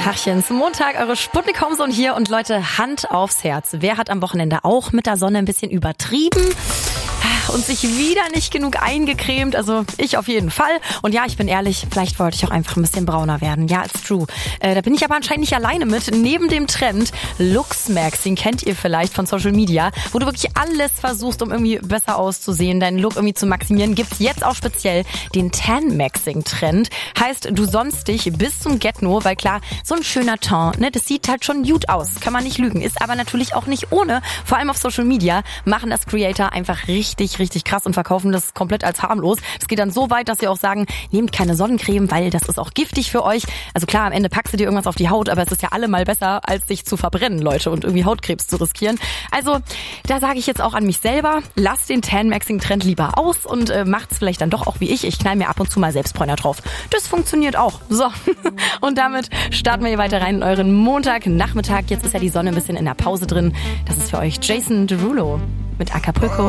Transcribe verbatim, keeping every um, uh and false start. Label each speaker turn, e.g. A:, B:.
A: Tachchen, zum Montag, eure Sputnik-Homezone hier und Leute, Hand aufs Herz. Wer hat am Wochenende auch mit der Sonne ein bisschen übertrieben und sich wieder nicht genug eingecremt? Also ich auf jeden Fall. Und ja, ich bin ehrlich, vielleicht wollte ich auch einfach ein bisschen brauner werden. Ja, it's true. Äh, da bin ich aber anscheinend nicht alleine mit. Neben dem Trend Luxmax, den kennt ihr vielleicht von Social Media, wo du wirklich alles versuchst, um irgendwie besser auszusehen, deinen Look irgendwie zu maximieren, gibt's jetzt auch speziell den Tan-Maxing-Trend. Heißt, du sonst dich bis zum Get-No, weil klar, so ein schöner Ton, ne, das sieht halt schon gut aus, kann man nicht lügen, ist aber natürlich auch nicht ohne. Vor allem auf Social Media machen das Creator einfach richtig, richtig krass und verkaufen das komplett als harmlos. Das geht dann so weit, dass sie auch sagen, nehmt keine Sonnencreme, weil das ist auch giftig für euch. Also klar, am Ende packst du dir irgendwas auf die Haut, aber es ist ja allemal besser, als sich zu verbrennen, Leute, und irgendwie Hautkrebs zu riskieren. Also da sage ich jetzt auch an mich selber, lasst den Tan-Maxing-Trend lieber aus und äh, macht's vielleicht dann doch auch wie ich. Ich knall mir ab und zu mal Selbstbräuner drauf. Das funktioniert auch. So, und damit starten wir hier weiter rein in euren Montagnachmittag. Jetzt ist ja die Sonne ein bisschen in der Pause drin. Das ist für euch Jason Derulo mit Acapulco.